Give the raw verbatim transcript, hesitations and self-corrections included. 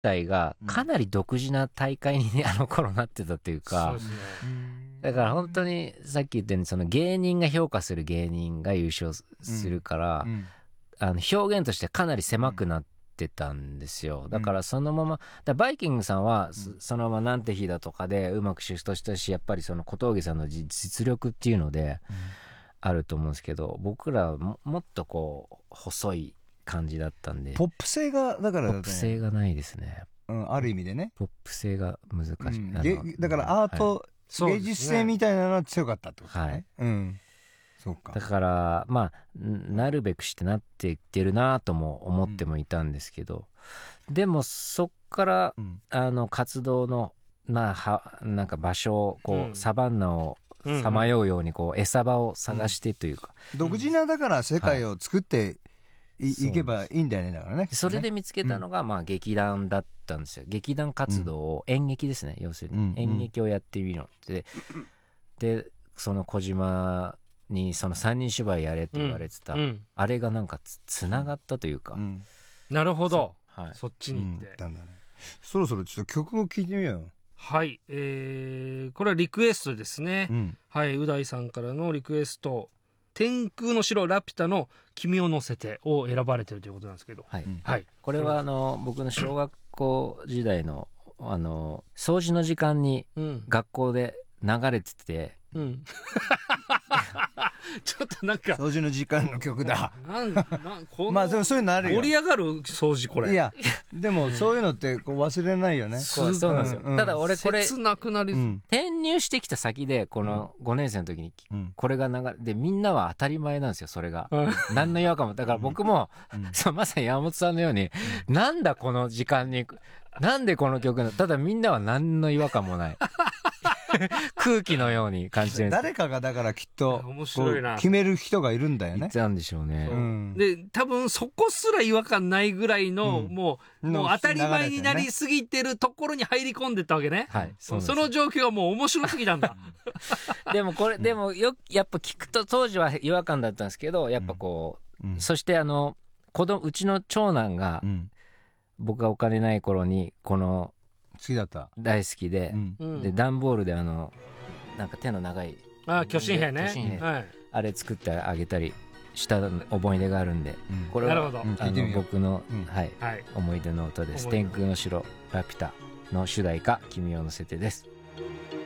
体がかなり独自な大会に、ね、あの頃なってたというか、 そうですね、 だから本当にさっき言ったようにその芸人が評価する芸人が優勝するから、 うんあの表現としてかなり狭くなってたんですよ。だからそのままだバイキングさんはそそのままなんて日だとかでうまくシフトしたし、やっぱりその小峠さんの実力っていうのであると思うんですけど、僕らは も, もっとこう細い感じだったんで、 ポップ性がだからだ、ね、 ポップ性がないですね、 うん、ある意味でね、 ポップ性が難しい、 うんあのだからアート、はい、芸術性みたいなのは強かったってことね、はい、うん、そうか。 だからまあなるべくしてなっていってるなとも思ってもいたんですけど、うん、でもそっから、うん、あの活動のまあはなんか場所をこう、うん、サバンナをさまようようにこう餌場を探してというか、 うん、独自なだから世界を作ってい、はい、いけばいいんだよね。だからねそれで見つけたのが、まあ劇団だったんですよ。劇団活動を、演劇ですね、要するに、うん、演劇をやってみろって、でその小島にその三人芝居やれって言われてた、うんうん、あれがなんか つ, つながったというか、うん、 なるほど そ,、はい、そっちに行って、 うんね、そろそろちょっと曲を聴いてみようよ。 はい、えー、これはリクエストですね、うん、はい、う大さんからのリクエスト、天空の城ラピュタの君を乗せてを選ばれてるということなんですけど、はい、 はい、これはあの僕の小学校時代のあの掃除の時間に学校で流れてて、うん、 ちょっとなんか掃除の時間の曲だなんなんこのまあでもそういうのあるよ、 盛り上がる掃除これ。 いやでもそういうのってこう忘れないよね、うん、 そうそうなんですよ、うん、ただ俺これ切なくなり、うん、 転入してきた先でこのごねん生の時にこれが流れで、みんなは当たり前なんですよそれが、うん、何の違和感も。だから僕も、うん、そうまさに山本さんのように、うん、なんだこの時間になんでこの曲な、ただみんなは何の違和感もない空気のように感じてるんです。 誰かがだからきっと面白いな決める人がいるんだよね。 いたんでしょうね、 うん、で多分そこすら違和感ないぐらいの、うん、もう、もう当たり前になりすぎてるところに入り込んでったわけね、はい、そ, その状況はもう面白すぎたんだでもこれでもよやっぱ聞くと当時は違和感だったんですけど、やっぱこう、うん、そしてあの子供うちの長男が、うん、僕がお金ない頃にこの好きだった大好きで、うん、で段ボールであのなんか手の長いあ巨神兵ね、 巨神兵、 はい、 あれ作ってあげたりした思い出があるんで、うん、これはなるほど、 あの僕の、うんはいはい、思い出の歌です。天空の城ラピュタの主題歌君を乗せてです。